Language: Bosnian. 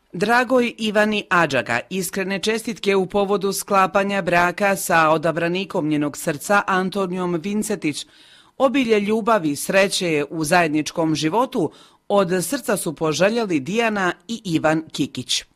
Dragoj Ivani Adžaga iskrene čestitke u povodu sklapanja braka sa odabranikom njenog srca Antonijom Vincetić. Obilje ljubavi, sreće u zajedničkom životu od srca su poželjeli Dijana i Ivan Kikić.